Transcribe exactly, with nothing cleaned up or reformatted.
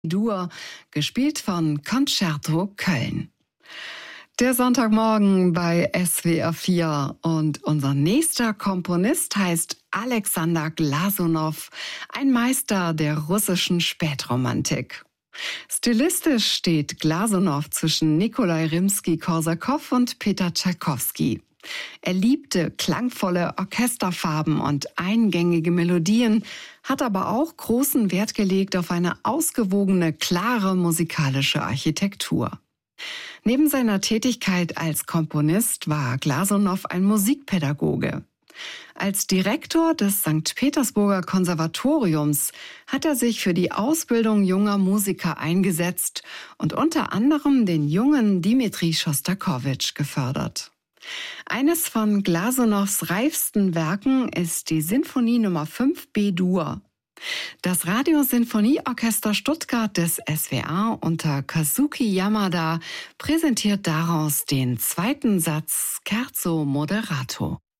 Dur, gespielt von Concerto Köln. Der Sonntagmorgen bei S W R vier und unser nächster Komponist heißt Alexander Glasunow, ein Meister der russischen Spätromantik. Stilistisch steht Glasunow zwischen Nikolai Rimski-Korsakow und Peter Tschaikowski. Er liebte klangvolle Orchesterfarben und eingängige Melodien, hat aber auch großen Wert gelegt auf eine ausgewogene, klare musikalische Architektur. Neben seiner Tätigkeit als Komponist war Glasunow ein Musikpädagoge. Als Direktor des Sankt Petersburger Konservatoriums hat er sich für die Ausbildung junger Musiker eingesetzt und unter anderem den jungen Dmitri Schostakowitsch gefördert. Eines von Glasunows reifsten Werken ist die Sinfonie Nummer fünf B-Dur. Das Radiosinfonieorchester Stuttgart des S W R unter Kazuki Yamada präsentiert daraus den zweiten Satz Scherzo Moderato.